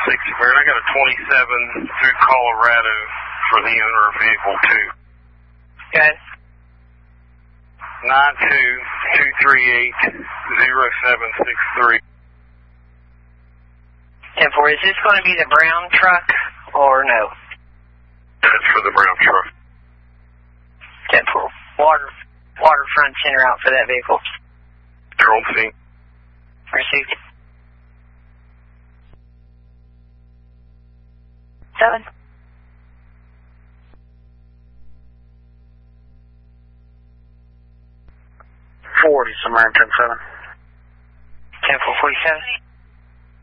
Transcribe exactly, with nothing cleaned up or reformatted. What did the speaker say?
sixty-four, and I got a twenty-seven through Colorado for the owner of vehicle two. Okay. nine two two three eight zero seven six three. ten four, is this going to be the brown truck or no? That's for the brown truck. ten four, water, waterfront center out for that vehicle. They're on scene. Received. Seven. forty, Samaritan ten seven. ten four forty-seven.